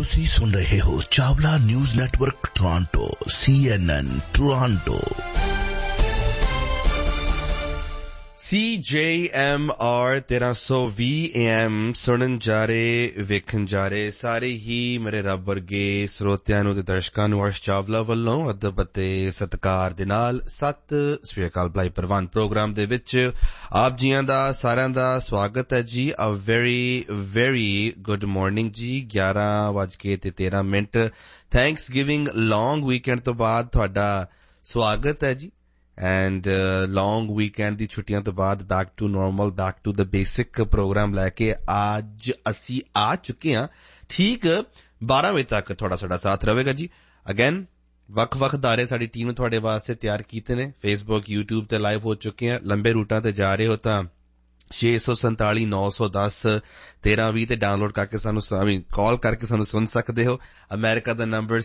ਤੁਸੀਂ ਸੁਣ ਰਹੇ ਹੋ Chawla news network Toronto CNN Toronto. CJMR 1320 AM ਸੁਣਨ ਜਾ ਰਹੇ ਵੇਖਣ ਜਾ ਰਹੇ ਸਾਰੇ ਹੀ ਮੇਰੇ ਰੱਬ ਵਰਗੇ ਸਰੋਤਿਆਂ ਨੂੰ ਤੇ ਦਰਸ਼ਕਾਂ ਨੂੰ ਅਰਸ਼ ਚਾਵਲਾ ਵੱਲੋਂ ਅਦਬ ਅਤੇ ਸਤਿਕਾਰ ਦੇ ਨਾਲ ਸਤਿ ਸ੍ਰੀ ਅਕਾਲ ਬੁਲਾਈ ਪ੍ਰਵਾਨ ਪ੍ਰੋਗਰਾਮ ਦੇ ਵਿੱਚ ਆਪ ਜੀਆਂ ਦਾ ਸਾਰਿਆਂ ਦਾ ਸਵਾਗਤ ਹੈ ਜੀ। A very very good morning ਜੀ। 11:13 ਥੈਂਕਸ ਗਿਵਿੰਗ ਲੌਂਗ ਵੀਕਐਂਡ ਤੋਂ ਬਾਅਦ ਤੁਹਾਡਾ ਸਵਾਗਤ ਹੈ ਜੀ। ਐਂਡ ਲੌਂਗ ਵੀਕਐਂਡ ਦੀ ਛੁੱਟੀਆਂ ਤੋਂ ਬਾਅਦ back to normal, back to the basic programme ਲੈ ਕੇ ਅੱਜ ਅਸੀਂ ਆ ਚੁੱਕੇ ਹਾਂ। ਠੀਕ 12 ਵਜੇ ਤੱਕ ਤੁਹਾਡਾ ਸਾਡਾ ਸਾਥ ਰਹੇਗਾ ਜੀ। ਅਗੇਨ ਵੱਖ-ਵੱਖ ਅਦਾਰੇ ਸਾਡੀ ਟੀਮ ਨੇ ਤੁਹਾਡੇ ਵਾਸਤੇ ਤਿਆਰ ਕੀਤੇ ਨੇ। ਫੇਸਬੁੱਕ, YouTube ਤੇ ਲਾਈਵ ਹੋ ਚੁੱਕੇ ਆ। ਲੰਬੇ ਰੂਟਾਂ ਤੇ ਜਾ ਰਹੇ ਹੋ ਤਾਂ 647 910 1320 ਤੇ ਡਾਊਨਲੋਡ ਕਰਕੇ ਸਾਨੂੰ ਕਾਲ ਕਰਕੇ ਸਾਨੂੰ ਸੁਣ ਸਕਦੇ ਹੋ। ਅਮਰੀਕਾ ਦਾ ਨੰਬਰ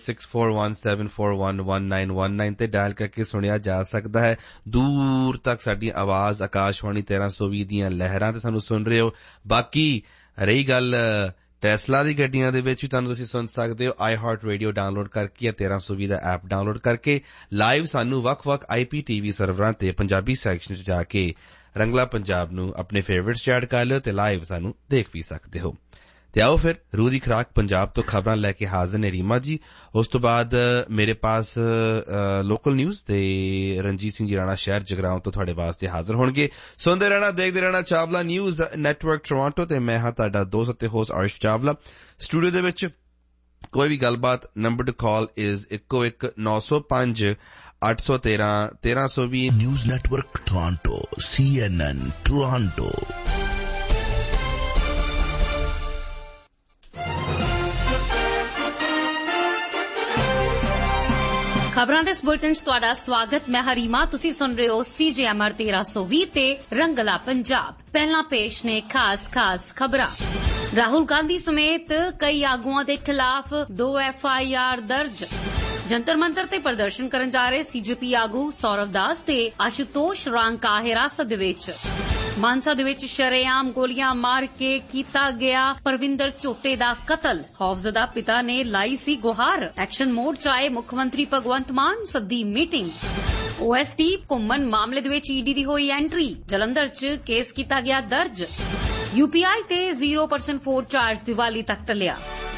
6417411919 ਤੇ ਡਾਇਲ ਕਰਕੇ ਸੁਣਿਆ ਜਾ ਸਕਦਾ ਹੈ। ਦੂਰ ਤੱਕ ਸਾਡੀ ਆਵਾਜ਼ ਆਕਾਸ਼ਵਾਣੀ 1320 ਦੀਆਂ ਲਹਿਰਾਂ ਤੇ ਸਾਨੂੰ ਸੁਣ ਰਹੇ ਹੋ। ਬਾਕੀ ਰਹੀ ਗੱਲ ਟੈਸਲਾ ਦੀ ਗੱਡੀਆਂ ਦੇ ਵਿੱਚ ਵੀ ਤੁਹਾਨੂੰ ਤੁਸੀਂ ਸੁਣ ਸਕਦੇ ਹੋ iHeart Radio ਡਾਊਨਲੋਡ ਕਰਕੇ ਜਾਂ 1320 ਦਾ ਐਪ ਡਾਊਨਲੋਡ ਕਰਕੇ। ਲਾਈਵ ਸਾਨੂੰ ਵੱਖ-ਵੱਖ IPTV ਸਰਵਰਾਂ ਤੇ ਪੰਜਾਬੀ ਸੈਕਸ਼ਨ 'ਚ ਜਾ ਕੇ ਰੰਗਲਾ ਪੰਜਾਬ ਨੂੰ ਆਪਣੇ ਫੇਵਰਿਟਸ 'ਚ ਐਡ ਕਰ ਲਿਓ ਤੇ ਲਾਈਵ ਸਾਨੂੰ ਦੇਖ ਵੀ ਸਕਦੇ ਹੋ। ਤੇ ਆਓ ਫਿਰ ਰੂਹ ਦੀ ਖੁਰਾਕ ਪੰਜਾਬ ਤੋਂ ਖਬਰਾਂ ਲੈ ਕੇ ਹਾਜ਼ਰ ਨੇ ਰੀਮਾ ਜੀ। ਉਸ ਤੋਂ ਬਾਅਦ ਮੇਰੇ ਪਾਸ ਲੋਕਲ ਨਿਊਜ਼ ਤੇ ਰਣਜੀਤ ਸਿੰਘ ਜੀ ਰਾਣਾ ਸ਼ਹਿਰ ਜਗਰਾਉਂ ਤੋਂ ਤੁਹਾਡੇ ਵਾਸਤੇ ਹਾਜ਼ਰ ਹੋਣਗੇ। ਸੁਣਦੇ ਰਹਿਣਾ, ਦੇਖਦੇ ਰਹਿਣਾ ਚਾਵਲਾ ਨਿਊਜ਼ ਨੈਟਵਰਕ ਟੋਰਾਂਟੋ ਤੇ ਮੈਂ ਹਾਂ ਤੁਹਾਡਾ ਦੋਸਤ ਅਤੇ ਹੋਸਟ ਅਰਸ਼ ਚਾਵਲਾ। ਸਟੂਡੀਓ ਦੇ ਵਿੱਚ ਕੋਈ ਵੀ ਗੱਲਬਾਤ number two call is 11 905 813 news network Toronto CNN Toronto. ਖਬਰਾਂ ਦੇ ਇਸ ਬੁਲੇਟਿਨ 'ਚ ਤੁਹਾਡਾ ਸਵਾਗਤ। ਮੈਂ ਹਰੀਮਾ। ਤੁਸੀਂ ਸੁਣ ਰਹੇ ਹੋ CJMR 1320 ਤੇ ਰੰਗਲਾ ਪੰਜਾਬ। ਪਹਿਲਾਂ ਪੇਸ਼ ਨੇ ਖਾਸ ਖਬਰਾਂ। ਰਾਹੁਲ ਗਾਂਧੀ ਸਮੇਤ ਕਈ ਆਗੂਆਂ ਦੇ ਖਿਲਾਫ 2 FIR ਦਰਜ। ਜੰਤਰ ਮੰਤਰ ਤੇ ਪ੍ਰਦਰਸ਼ਨ ਕਰਨ ਜਾ ਰਹੇ CJP ਆਗੂ ਸੌਰਵ ਦਾਸ ਤੇ ਆਸ਼ੂਤੋਸ਼ ਰਾਂਕਾ ਹਿਰਾਸਤ ਦੇ ਵਿੱਚ। ਮਾਨਸਾ ਦੇ ਵਿੱਚ ਸ਼ਰੇਆਮ ਗੋਲੀਆਂ ਮਾਰ ਕੇ ਕੀਤਾ ਗਿਆ ਪਰਵਿੰਦਰ ਝੋਟੇ ਦਾ ਕਤਲ। ਖੌਫਜ਼ਦਾ ਪਿਤਾ ਨੇ ਲਾਈ ਸੀ ਗੁਹਾਰ। ਐਕਸ਼ਨ ਮੋਡ 'ਚ ਆਏ ਮੁੱਖ ਮੰਤਰੀ ਭਗਵੰਤ ਮਾਨ, ਸੱਦੀ ਮੀਟਿੰਗ। OST ਘੁੰਮਣ ਮਾਮਲੇ ਦੇ ਵਿੱਚ ED ਦੀ ਹੋਈ ਐਂਟਰੀ। ਜਲੰਧਰ 'ਚ ਕੇਸ ਕੀਤਾ ਗਿਆ ਦਰਜ। UPI ਤੇ 0% ਫੋਰ ਚਾਰਜ ਦੀਵਾਲੀ ਤੱਕ ਟਲਿਆ।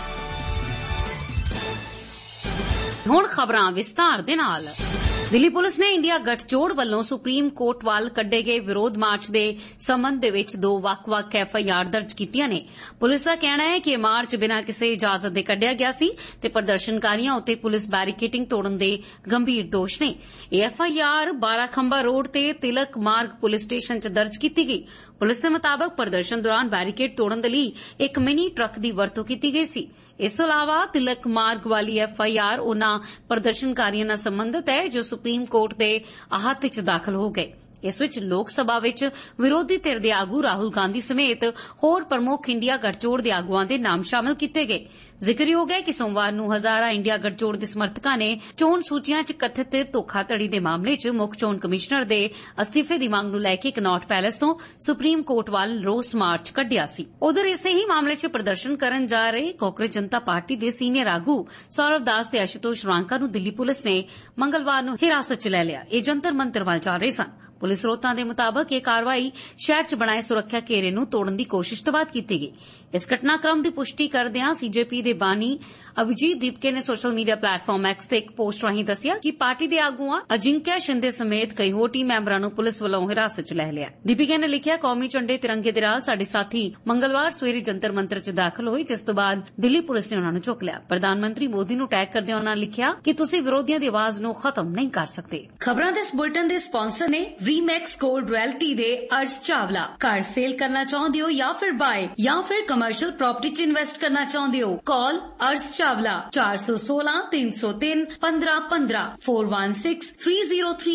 ਹੁਣ ਖਬਰਾਂ ਵਿਸਤਾਰ ਦੇ ਨਾਲ। ਦਿੱਲੀ ਪੁਲਿਸ ਨੇ ਇੰਡੀਆ ਗੱਠਜੋੜ ਵੱਲੋਂ ਸੁਪਰੀਮ ਕੋਰਟ ਵੱਲ ਕੱਢੇ ਗਏ ਵਿਰੋਧ ਮਾਰਚ ਦੇ ਸੰਬੰਧ ਦੇ ਵਿੱਚ 2 ਵੱਖ-ਵੱਖ FIR ਦਰਜ ਕੀਤੀਆਂ ਨੇ। ਪੁਲਿਸ ਦਾ ਕਹਿਣਾ ਹੈ ਕਿ ਇਹ ਮਾਰਚ ਬਿਨਾਂ ਕਿਸੇ ਇਜਾਜ਼ਤ ਦੇ ਕੱਢਿਆ ਗਿਆ ਸੀ ਤੇ ਪ੍ਰਦਰਸ਼ਨਕਾਰੀਆਂ ਉੱਤੇ ਪੁਲਿਸ ਬੈਰੀਕੇਡਿੰਗ ਤੋੜਨ ਦੇ ਗੰਭੀਰ ਦੋਸ਼ ਨੇ। ਇਹ FIR 12 ਖੰਭਾ ਰੋਡ ਤੇ ਤਿਲਕ ਮਾਰਗ ਪੁਲਿਸ ਸਟੇਸ਼ਨ 'ਚ ਦਰਜ ਕੀਤੀ ਗਈ। ਪੁਲਿਸ ਦੇ ਮੁਤਾਬਕ ਪ੍ਰਦਰਸ਼ਨ ਦੌਰਾਨ ਬੈਰੀਕੇਡ ਤੋੜਨ ਦੇ ਲਈ ਇੱਕ ਮਿਨੀ ਟਰੱਕ ਦੀ ਵਰਤੋਂ ਕੀਤੀ ਗਈ ਸੀ। ਇਸ ਤੋਂ ਇਲਾਵਾ ਤਿਲਕ ਮਾਰਗ ਵਾਲੀ FIR ਉਨ੍ਹਾਂ ਪ੍ਰਦਰਸ਼ਨਕਾਰੀਆਂ ਨਾਲ ਸੰਬੰਧਿਤ ਹੈ ਜੋ ਸੁਪਰੀਮ ਕੋਰਟ ਦੇ ਅਹਾਤੇ 'ਚ ਦਾਖਲ ਹੋ ਗਏ। ਇਸ ਵਿੱਚ ਲੋਕ ਸਭਾ ਵਿੱਚ ਵਿਰੋਧੀ ਧਿਰ ਦੇ ਆਗੂ ਰਾਹੁਲ ਗਾਂਧੀ ਸਮੇਤ ਹੋਰ ਪ੍ਰਮੁੱਖ ਇੰਡੀਆ ਗੱਠਜੋੜ ਦੇ ਆਗੂਆਂ ਦੇ ਨਾਮ ਸ਼ਾਮਲ ਕੀਤੇ ਗਏ। ਜ਼ਿਕਰਯੋਗ ਹੈ ਕਿ ਸੋਮਵਾਰ ਨੂੰ ਹਜ਼ਾਰਾਂ ਇੰਡੀਆ ਗੱਠਜੋੜ ਦੇ ਸਮਰਥਕਾਂ ਨੇ ਚੋਣ ਸੂਚੀਆਂ 'ਚ ਕਥਿਤ ਧੋਖਾਧੜੀ ਦੇ ਮਾਮਲੇ 'ਚ ਮੁੱਖ ਚੋਣ ਕਮਿਸ਼ਨਰ ਦੇ ਅਸਤੀਫੇ ਦੀ ਮੰਗ ਨੂੰ ਲੈ ਕੇ ਕਨੌਟ ਪੈਲੇਸ ਤੋਂ ਸੁਪਰੀਮ ਕੋਰਟ ਵੱਲ ਰੋਸ ਮਾਰਚ ਕੱਢਿਆ ਸੀ। ਉਧਰ ਇਸੇ ਹੀ ਮਾਮਲੇ 'ਚ ਪ੍ਰਦਰਸ਼ਨ ਕਰਨ ਜਾ ਰਹੇ ਕਾਂਗਰਸ ਜਨਤਾ ਪਾਰਟੀ ਦੇ ਸੀਨੀਅਰ ਆਗੂ ਸੌਰਵ ਦਾਸ ਤੇ ਆਸ਼ੂਤੋਸ਼ ਰਾਂਕਾ ਨੂੰ ਦਿੱਲੀ ਪੁਲਿਸ ਨੇ ਮੰਗਲਵਾਰ ਨੂੰ ਹਿਰਾਸਤ 'ਚ ਲੈ ਲਿਆ। ਇਹ ਜੰਤਰ ਮੰਤਰ ਵੱਲ ਜਾ ਰਹੇ ਸਨ। ਪੁਲਿਸ ਸਰੋਤਾਂ ਦੇ ਮੁਤਾਬਕ ਇਹ ਕਾਰਵਾਈ ਸ਼ਹਿਰ 'ਚ ਬਣਾਏ ਸੁਰੱਖਿਆ ਘੇਰੇ ਨੂੰ ਤੋੜਨ ਦੀ ਕੋਸ਼ਿਸ਼ ਤੋਂ ਬਾਅਦ ਕੀਤੀ ਗਈ। ਇਸ ਘਟਨਾਕ੍ਰਮ ਦੀ ਪੁਸ਼ਟੀ ਕਰਦਿਆਂ CJP ਦੇ ਬਾਨੀ ਅਭਿਜੀਤ ਦੀਪਕੇ ਨੇ ਸੋਸ਼ਲ ਮੀਡੀਆ ਪਲੇਟਫਾਰਮ X ਤੇ ਇੱਕ ਪੋਸਟ ਰਾਹੀਂ ਦੱਸਿਆ ਕਿ ਪਾਰਟੀ ਦੇ ਆਗੂਆਂ ਅਜਿੰਕਿਆ ਸ਼ਿੰਦੇ ਸਮੇਤ ਕਈ ਹੋਰ ਟੀਮ ਮੈਂਬਰਾਂ ਨੂੰ ਪੁਲਿਸ ਵੱਲੋਂ ਹਿਰਾਸਤ 'ਚ ਲੈ ਲਿਆ। ਦੀਪਕੇ ਨੇ ਲਿਖਿਆ, ਕੌਮੀ ਝੰਡੇ ਤਿਰੰਗੇ ਦੇ ਨਾਲ ਸਾਡੇ ਸਾਥੀ ਮੰਗਲਵਾਰ ਸਵੇਰੇ ਜੰਤਰ ਮੰਤਰ 'ਚ ਦਾਖਲ ਹੋਏ, ਜਿਸ ਤੋਂ ਬਾਅਦ ਦਿੱਲੀ ਪੁਲਿਸ ਨੇ ਉਨ੍ਹਾਂ ਨੂੰ ਚੁੱਕ ਲਿਆ। ਪ੍ਰਧਾਨ ਮੰਤਰੀ ਮੋਦੀ ਨੂੰ ਟੈਗ ਕਰਦਿਆਂ ਉਨ੍ਹਾਂ ਨੇ ਲਿਖਿਆ ਕਿ ਤੁਸੀਂ ਵਿਰੋਧੀਆਂ ਦੀ ਆਵਾਜ਼ ਨੂੰ ਖਤਮ ਨਹੀਂ ਕਰ ਸਕਦੇ। ਖਬਰਾਂ ਦੇ ਇਸ ਬੁਲੇਟਿਨ ਦੇ ਸਪਾਂਸਰ ਨੇ ਰੀਮੈਕਸ ਗੋਲਡ ਰਿਐਲਿਟੀ ਦੇ ਅਰਸ਼ ਚਾਵਲਾ। ਘਰ ਸੇਲ ਕਰਨਾ ਚਾਹੁੰਦੇ ਹੋ ਜਾਂ ਫਿਰ ਬਾਏ ਜਾਂ ਫਿਰ ਕਮਰਸ਼ੀਅਲ ਪ੍ਰਾਪਰਟੀ 'ਚ ਇਨਵੈਸਟ ਕਰਨਾ ਚਾਹੁੰਦੇ ਹੋ, ਕਾਲ ਅਰਸ਼ ਚਾਵਲਾ 416 303 1515 416 303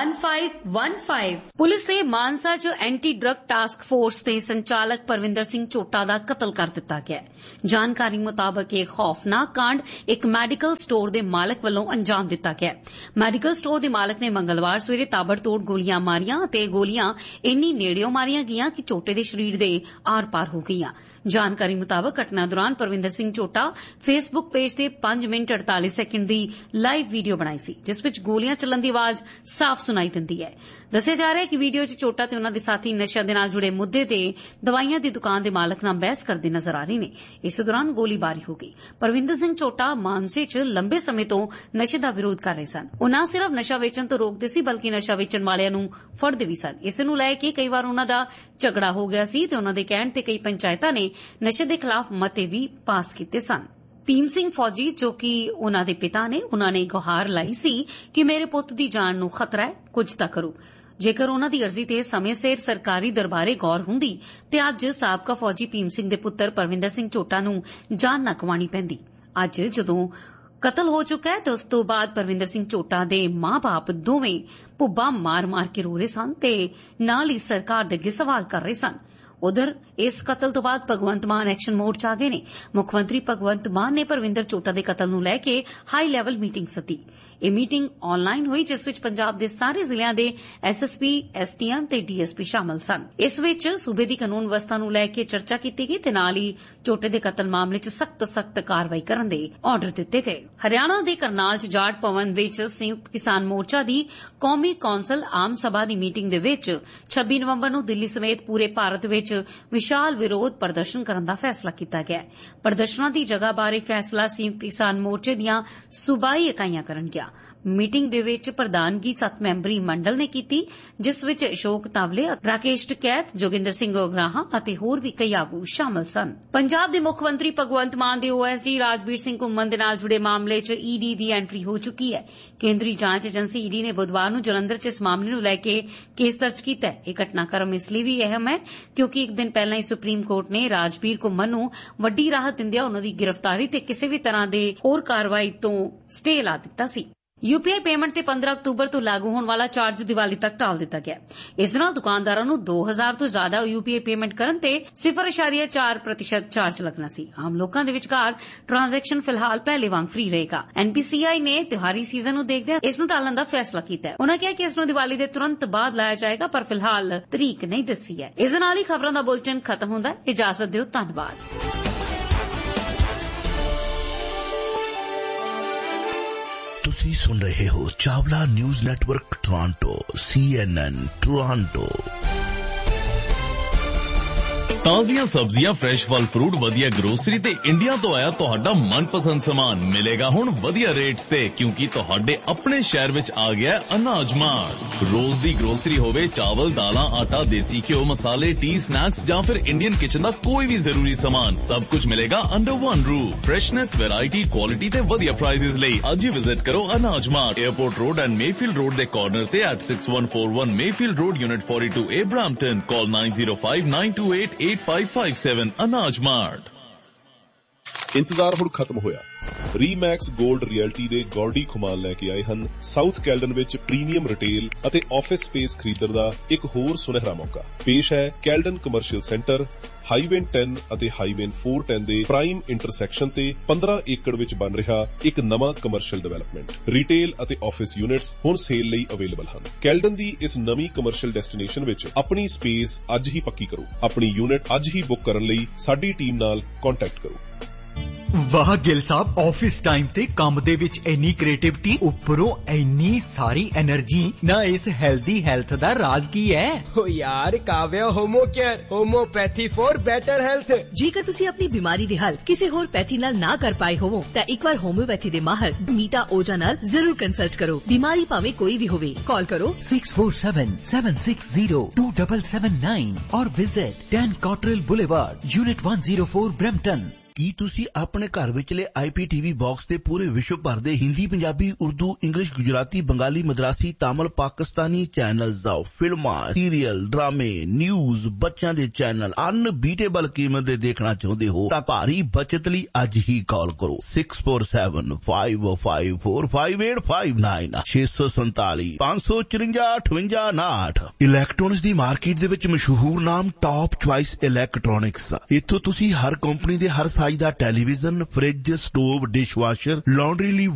1515। ਪੁਲਿਸ ਨੇ ਮਾਨਸਾ 'ਚ ਐਂਟੀ ਡਰੱਗ ਟਾਸਕ ਫੋਰਸ ਦੇ ਸੰਚਾਲਕ ਪਰਵਿੰਦਰ ਸਿੰਘ ਝੋਟਾ ਦਾ ਕਤਲ ਕਰ ਦਿੱਤਾ ਗਿਆ। ਜਾਣਕਾਰੀ ਮੁਤਾਬਕ ਇਹ ਖੌਫਨਾਕ ਕਾਂਡ ਇੱਕ ਮੈਡੀਕਲ ਸਟੋਰ ਦੇ ਮਾਲਕ ਵੱਲੋਂ ਅੰਜਾਮ ਦਿੱਤਾ ਗਿਆ। ਮੈਡੀਕਲ ਸਟੋਰ ਦੇ ਮਾਲਕ ਨੇ ਮੰਗਲਵਾਰ ਸਵੇਰੇ ਤਾਬੜਤੋੜ ਗੋਲੀਆਂ ਮਾਰੀਆਂ ਤੇ ਗੋਲੀਆਂ ਇੰਨੀ ਨੇੜਿਓਂ ਮਾਰੀਆਂ ਗਈਆਂ ਕਿ ਝੋਟੇ ਦੇ ਸਰੀਰ ਦੇ ਆਰ-ਪਾਰ ਹੋ ਗਈਆਂ। ਜਾਣਕਾਰੀ ਮੁਤਾਬਕ ਘਟਨਾ ਦੌਰਾਨ ਪਰਵਿੰਦਰ ਸਿੰਘ ਝੋਟਾ ਫੇਸਬੁੱਕ ਪੇਜ ਤੇ 5 ਮਿੰਟ 48 ਸੈਕਿੰਡ ਦੀ ਲਾਈਵ ਵੀਡੀਓ ਬਣਾਈ ਸੀ, ਜਿਸ ਵਿੱਚ ਗੋਲੀਆਂ ਚੱਲਣ ਦੀ ਆਵਾਜ਼ ਸਾਫ਼ ਸੁਣਾਈ ਦਿੰਦੀ ਹੈ। ਦੱਸਿਆ ਜਾ ਰਿਹਾ ਹੈ ਕਿ ਵੀਡੀਓ 'ਚ ਝੋਟਾ ਤੇ ਉਨ੍ਹਾਂ ਦੇ ਸਾਥੀ ਨਸ਼ਿਆਂ ਦੇ ਨਾਲ ਜੁੜੇ ਮੁੱਦੇ ਤੇ ਦਵਾਈਆਂ ਦੀ ਦੁਕਾਨ ਦੇ ਮਾਲਕ ਨਾਲ ਬਹਿਸ ਕਰਦੇ ਨਜ਼ਰ ਆ ਰਹੇ ਨੇ। ਇਸ ਦੌਰਾਨ ਗੋਲੀਬਾਰੀ ਹੋ ਗਈ। ਪਰਵਿੰਦਰ ਸਿੰਘ ਝੋਟਾ ਮਾਨਸੇ 'ਚ ਲੰਬੇ ਸਮੇਂ ਤੋਂ ਨਸ਼ੇ ਦਾ ਵਿਰੋਧ ਕਰ ਰਹੇ ਸਨ। ਉਹ ਨਾ ਸਿਰਫ ਨਸ਼ਾ ਵੇਚਣ ਤੋਂ ਰੋਕਦੇ ਸੀ, ਬਲਕਿ ਨਸ਼ਾ ਵੇਚਣ ਵਾਲਿਆਂ ਨੂੰ ਫੜਦੇ ਵੀ ਸਨ। ਇਸ ਨੂੰ ਲੈ ਕੇ ਕਈ ਵਾਰ ਉਨ੍ਹਾਂ ਦਾ ਝਗੜਾ ਹੋ ਗਿਆ ਸੀ ਤੇ ਉਨ੍ਹਾਂ ਦੇ ਕਹਿਣ ਤੇ ਕਈ ਪੰਚਾਇਤਾਂ ਨੇ ਨਸ਼ੇ ਦੇ ਖਿਲਾਫ ਮਤੇ ਵੀ ਪਾਸ ਕੀਤੇ ਸਨ। ਭੀਮ ਸਿੰਘ ਫੌਜੀ, ਜੋ ਕਿ ਉਨ੍ਹਾਂ ਦੇ ਪਿਤਾ ਨੇ, ਉਨ੍ਹਾਂ ਨੇ ਗੁਹਾਰ ਲਾਈ ਸੀ ਕਿ ਮੇਰੇ ਪੁੱਤ ਦੀ ਜਾਨ ਨੂੰ ਖਤਰਾ ਹੈ, ਕੁਝ ਤਾਂ ਕਰੋ। ਜੇਕਰ ਉਨ੍ਹਾਂ ਦੀ ਅਰਜ਼ੀ ਤੇ ਸਮੇਂ ਸਿਰ ਸਰਕਾਰੀ ਦਰਬਾਰੇ ਗੌਰ ਹੁੰਦੀ ਤੇ ਅੱਜ ਸਾਬਕਾ ਫੌਜੀ ਭੀਮ ਸਿੰਘ ਦੇ ਪੁੱਤਰ ਪਰਵਿੰਦਰ ਸਿੰਘ ਝੋਟਾ ਨੂੰ ਜਾਨ ਨਾ ਗਵਾਉਣੀ ਪੈਂਦੀ। ਅੱਜ ਜਦੋਂ ਕਤਲ ਹੋ ਚੁੱਕਾ ਹੈ ਤੇ ਉਸ ਤੋਂ ਬਾਅਦ ਪਰਵਿੰਦਰ ਸਿੰਘ ਝੋਟਾ ਦੇ ਮਾਂ-ਬਾਪ ਦੋਵੇਂ ਭੁੱਬਾਂ ਮਾਰ-ਮਾਰ ਕੇ ਰੋ ਰਹੇ ਸਨ ਤੇ ਨਾਲ ਹੀ ਸਰਕਾਰ ਦੇ ਅੱਗੇ ਸਵਾਲ ਕਰ ਰਹੇ ਸਨ। ਉਧਰ ਇਸ ਕਤਲ ਤੋਂ ਬਾਅਦ ਭਗਵੰਤ ਮਾਨ ਐਕਸ਼ਨ ਮੋਡ 'ਚ ਆ ਗਏ ਨੇ। ਮੁੱਖ ਮੰਤਰੀ ਭਗਵੰਤ ਮਾਨ ਨੇ ਪਰਵਿੰਦਰ ਝੋਟਾ ਦੇ ਕਤਲ ਨੂੰ ਲੈ ਕੇ ਹਾਈ ਲੈਵਲ ਮੀਟਿੰਗ ਸੱਦੀ। ਇਹ ਮੀਟਿੰਗ ਆਨਲਾਈਨ ਹੋਈ, ਜਿਸ ਵਿੱਚ ਪੰਜਾਬ ਦੇ ਸਾਰੇ ਜ਼ਿਲ੍ਹਿਆਂ ਦੇ ਐਸਐਸਪੀ, ਐਸਟੀਐਮ ਤੇ ਡੀਐਸਪੀ ਸ਼ਾਮਲ ਸਨ। ਇਸ ਵਿੱਚ ਸੂਬੇ ਦੀ ਕਾਨੂੰਨ ਵਿਵਸਥਾ ਨੂੰ ਲੈ ਕੇ ਚਰਚਾ ਕੀਤੀ ਗਈ ਤੇ ਨਾਲ ਹੀ ਝੋਟੇ ਦੇ ਕਤਲ ਮਾਮਲੇ 'ਚ ਸਖਤ ਤੋਂ ਸਖਤ ਕਾਰਵਾਈ ਕਰਨ ਦੇ ਆਰਡਰ ਦਿੱਤੇ ਗਏ। ਹਰਿਆਣਾ ਦੇ ਕਰਨਾਲ 'ਚ ਜਾਟ ਭਵਨ ਵਿੱਚ ਸੰਯੁਕਤ ਕਿਸਾਨ ਮੋਰਚਾ ਦੀ ਕੌਮੀ ਕੌਂਸਲ ਆਮ ਸਭਾ ਦੀ ਮੀਟਿੰਗ ਦੇ ਵਿੱਚ 26 ਨਵੰਬਰ ਨੂੰ ਦਿੱਲੀ ਸਮੇਤ ਪੂਰੇ ਭਾਰਤ ਵਿੱਚ ਵਿਸ਼ਾਲ ਵਿਰੋਧ ਪ੍ਰਦਰਸ਼ਨ ਕਰਨ ਦਾ ਫੈਸਲਾ ਕੀਤਾ ਗਿਆ ਹੈ। ਪ੍ਰਦਰਸ਼ਨਾਂ ਦੀ ਜਗ੍ਹਾ ਬਾਰੇ ਫੈਸਲਾ ਸੰਯੁਕਤ ਕਿਸਾਨ ਮੋਰਚੇ ਦੀਆਂ ਸੂਬਾਈ ਇਕਾਈਆਂ ਕਰਨਗੀਆਂ। ਮੀਟਿੰਗ ਦੇ ਵਿੱਚ ਪ੍ਰਧਾਨਗੀ 7 ਮੈਂਬਰੀ ਮੰਡਲ ਨੇ ਕੀਤੀ, ਜਿਸ ਵਿੱਚ ਅਸ਼ੋਕ ਤਾਵਲੇ, ਰਾਕੇਸ਼ ਟਕੈਤ, ਜੋਗਿੰਦਰ ਸਿੰਘ ਉਗਰਾਹਾਂ ਅਤੇ ਹੋਰ ਵੀ ਕਈ ਆਗੂ ਸ਼ਾਮਲ ਸਨ। ਪੰਜਾਬ ਦੇ ਮੁੱਖ ਮੰਤਰੀ ਭਗਵੰਤ ਮਾਨ ਦੇ ਓਐਸਡੀ ਰਾਜਵੀਰ ਸਿੰਘ ਘੁੰਮਣ ਦੇ ਨਾਲ ਜੁੜੇ ਮਾਮਲੇ 'ਚ ਈਡੀ ਦੀ ਐਂਟਰੀ ਹੋ ਚੁੱਕੀ ਹੈ। ਕੇਂਦਰੀ ਜਾਂਚ ਏਜੰਸੀ ਈਡੀ ਨੇ ਬੁੱਧਵਾਰ ਨੂੰ ਜਲੰਧਰ 'ਚ ਇਸ ਮਾਮਲੇ ਨੂੰ ਲੈ ਕੇ ਕੇਸ ਦਰਜ ਕੀਤਾ ਹੈ। ਇਹ ਘਟਨਾਕ੍ਰਮ ਇਸ ਲਈ ਵੀ ਅਹਿਮ ਹੈ ਕਿਉਂਕਿ ਇੱਕ ਦਿਨ ਪਹਿਲਾਂ ਹੀ ਸੁਪਰੀਮ ਕੋਰਟ ਨੇ ਰਾਜਵੀਰ ਘੁੰਮਣ ਨੂੰ ਵੱਡੀ ਰਾਹਤ ਦਿੰਦਿਆਂ ਉਨ੍ਹਾਂ ਦੀ ਗ੍ਰਿਫਤਾਰੀ ਤੇ ਕਿਸੇ ਵੀ ਤਰ੍ਹਾਂ ਦੇ ਹੋਰ ਕਾਰਵਾਈ ਤੋਂ ਸਟੇ ਲਾ ਦਿੱਤਾ ਸੀ। ਯੂਪੀਆਈ ਪੇਮੈਂਟ ਤੇ 15 ਅਕਤੂਬਰ ਤੋਂ ਲਾਗੂ ਹੋਣ ਵਾਲਾ ਚਾਰਜ ਦੀਵਾਲੀ ਤੱਕ ਟਾਲ ਦਿੱਤਾ ਗਿਆ। ਇਸ ਨਾਲ ਦੁਕਾਨਦਾਰਾਂ ਨੂੰ 2000 ਤੋਂ ਜ਼ਿਆਦਾ ਯੂਪੀਆਈ ਪੇਮੈਂਟ ਕਰਨ ਤੇ 0.4% ਚਾਰਜ ਲੱਗਣਾ ਸੀ। ਆਮ ਲੋਕਾਂ ਦੇ ਵਿਚਕਾਰ ਟ੍ਰਾਂਜੈਕਸ਼ਨ ਫਿਲਹਾਲ ਪਹਿਲੇ ਵਾਂਗ ਫ੍ਰੀ ਰਹੇਗਾ। ਐਨਪੀਸੀਆਈ ਨੇ ਤਿਉਹਾਰੀ ਸੀਜ਼ਨ ਨੂੰ ਦੇਖਦਿਆਂ ਇਸ ਨੂੰ ਟਾਲਣ ਦਾ ਫੈਸਲਾ ਕੀਤਾ ਹੈ। ਉਨ੍ਹਾਂ ਕਿਹਾ ਕਿ ਇਸ ਨੂੰ ਦੀਵਾਲੀ ਦੇ ਤੁਰੰਤ ਬਾਅਦ ਲਾਇਆ ਜਾਏਗਾ, ਪਰ ਫਿਲਹਾਲ ਤਰੀਕ ਨਹੀਂ ਦੱਸੀ ਹੈ। ਇਸ ਨਾਲ ਹੀ ਖਬਰਾਂ ਦਾ ਬੁਲੇਟਿਨ ਖਤਮ ਹੁੰਦਾ ਹੈ। ਇਜਾਜ਼ਤ ਦਿਓ, ਧੰਨਵਾਦ। ਤੁਸੀਂ ਸੁਣ ਰਹੇ ਹੋ Chawla news network Toronto, CNN Toronto. ਤਾਜ਼ੀਆਂ ਸਬਜ਼ੀਆਂ, ਫਰੈਸ਼ ਫਲ ਫਰੂਟ, ਵਧੀਆ ਗਰੋਸਰੀ ਤੇ ਇੰਡੀਆ ਤੋਂ ਆਇਆ ਤੁਹਾਡਾ ਮਨਪਸੰਦ ਸਮਾਨ ਮਿਲੇਗਾ ਹੁਣ ਵਧੀਆ ਰੇਟਸ ਤੇ, ਕਿਉਂਕਿ ਤੁਹਾਡੇ ਆਪਣੇ ਸ਼ਹਿਰ ਵਿੱਚ ਆ ਗਿਆ ਅਨਾਜ ਮਾਰਟ। ਰੋਜ਼ ਦੀ ਗਰੋਸਰੀ ਹੋਵੇ, ਚਾਵਲ, ਦਾਲਾਂ, ਆਟਾ, ਦੇਸੀ ਘਿਓ, ਮਸਾਲੇ, ਟੀ, ਸਨੈਕਸ ਜਾਂ ਫਿਰ ਇੰਡੀਅਨ ਕਿਚਨ ਦਾ ਕੋਈ ਵੀ ਜ਼ਰੂਰੀ ਸਮਾਨ, ਸਭ ਕੁਝ ਮਿਲੇਗਾ under one roof. Freshness, variety, quality ਤੇ ਵਧੀਆ ਪ੍ਰਾਈਸਿਸ ਲਈ ਅੱਜ ਹੀ ਵਿਜ਼ਿਟ ਕਰੋ ਅਨਾਜ mart, airport road and Mayfield road ਦੇ ਕਾਰਨਰ ਤੇ at 6141 Mayfield road, unit 42A, Brampton. ਕਾਲ 9059288557। ਅਨਾਜ ਮਾਰਟ। ਇੰਤਜ਼ਾਰ ਹੁਣ ਖਤਮ ਹੋਇਆ। ਰੀਮੈਕਸ 골ਡ ਰਿਐਲਟੀ ਦੇ ਗੌਰਡੀ ਖੁਮਾਨ ਲੈ ਕੇ ਆਏ ਹਨ ਸਾਊਥ ਕੈਲਡਨ ਵਿੱਚ ਪ੍ਰੀਮੀਅਮ ਰਿਟੇਲ ਅਤੇ ਆਫਿਸ ਸਪੇਸ ਖਰੀਦਣ ਦਾ ਇੱਕ ਹੋਰ ਸੁਨਹਿਰਾ ਮੌਕਾ। ਪੇਸ਼ ਹੈ ਕੈਲਡਨ ਕਮਰਸ਼ੀਅਲ ਸੈਂਟਰ, ਹਾਈਵੇ 10 ਅਤੇ ਹਾਈਵੇ 410 ਦੇ ਪ੍ਰਾਈਮ ਇੰਟਰਸੈਕਸ਼ਨ ਤੇ 15 ਏਕੜ ਵਿੱਚ ਬਣ ਰਿਹਾ ਇੱਕ ਨਵਾਂ ਕਮਰਸ਼ੀਅਲ ਡਿਵੈਲਪਮੈਂਟ। ਰਿਟੇਲ ਅਤੇ ਆਫਿਸ ਯੂਨਿਟਸ ਹੁਣ ਸੇਲ ਲਈ ਅਵੇਲੇਬਲ ਹਨ। ਕੈਲਡਨ ਦੀ ਇਸ ਨਵੀਂ ਕਮਰਸ਼ੀਅਲ ਡੈਸਟੀਨੇਸ਼ਨ ਵਿੱਚ ਆਪਣੀ ਸਪੇਸ ਅੱਜ ਹੀ ਪੱਕੀ ਕਰੋ। ਆਪਣੀ ਯੂਨਿਟ ਅੱਜ ਹੀ ਬੁੱਕ ਕਰਨ ਲਈ ਸਾਡੀ ਟੀਮ ਨਾਲ ਕੰਟੈਕਟ ਕਰੋ। ਵਾਹ ਗਿੱਲ ਸਾਹਿਬ, ਆਫਿਸ ਟਾਈਮ ਤੇ ਕੰਮ ਦੇ ਵਿੱਚ ਇੰਨੀ ਕ੍ਰੀਏਟਿਵਿਟੀ, ਉੱਪਰੋਂ ਇੰਨੀ ਸਾਰੀ એનર્ਜੀ ਨਾ। ਇਸ ਹੈਲਦੀ ਹੈਲਥ ਦਾ ਰਾਜ਼ ਕੀ ਹੈ? ਓ ਯਾਰ, Kavya homo care, homeopathy for better health. ਜੇਕਰ ਤੁਸੀਂ ਆਪਣੀ ਬਿਮਾਰੀ ਦੇ ਹੱਲ ਕਿਸੇ ਹੋਰ ਪੈਥੀ ਨਾਲ ਨਾ ਕਰ ਪਾਏ ਹੋਵੋ ਤਾਂ ਇੱਕ ਵਾਰ ਹੋਮਿਓਪੈਥੀ ਦੇ ਮਾਹਰ ਮੀਤਾ ਓਜਾ ਨਾਲ ਜ਼ਰੂਰ ਕੰਸਲਟ ਕਰੋ। ਬਿਮਾਰੀ ਭਾਵੇਂ ਕੋਈ ਵੀ ਹੋਵੇ, ਕਾਲ ਕਰੋ 6477602779 ਔਰ ਵਿਜ਼ਿਟ 10 ਕਾਟਰੇਲ ਬੁਲੇਵਾਰਡ, ਯੂਨਿਟ 104, ਬ੍ਰੈਂਪਟਨ। ਕੀ ਤੁਸੀਂ ਆਪਣੇ ਘਰ ਵਿਚਲੇ IPTV ਬਾਕਸ ਤੇ ਪੂਰੇ ਵਿਸ਼ਵ ਭਰ ਦੇ ਹਿੰਦੀ, ਪੰਜਾਬੀ, ਉਰਦੂ, ਇੰਗਲਿਸ਼, ਗੁਜਰਾਤੀ, ਬੰਗਾਲੀ, ਮਦਰਾਸੀ, ਤਾਮਿਲ, ਪਾਕਿਸਤਾਨੀ ਚੈਨਲਸ ਦਾ ਫਿਲਮਾਂ, ਸੀਰੀਅਲ, ਡਰਾਮੇ, ਨਿਊਜ਼, ਬੱਚਿਆਂ ਦੇ ਚੈਨਲ ਅਨਬੀਟੇਬਲ ਕੀਮਤ ਦੇ ਦੇਖਣਾ ਚਾਹੁੰਦੇ ਹੋ ਤਾਂ ਭਾਰੀ ਬਚਤ ਲਈ ਅੱਜ ਹੀ ਕਾਲ ਕਰੋ 6475545859 647-554-5859। ਇਲੈਕਟ੍ਰੋਨਿਕਸ ਦੀ ਮਾਰਕੀਟ ਦੇ ਵਿੱਚ ਮਸ਼ਹੂਰ ਨਾਮ ਟੌਪ ਚੁਆਇਸ ਇਲੈਕਟ੍ਰੋਨਿਕਸ। ਇੱਥੋਂ ਤੁਸੀਂ ਹਰ ਕੰਪਨੀ ਦੇ ਹਰ ਸਾਈਜ਼ ਦਾ television, fridge, stove, dishwasher, laundry ਲਈ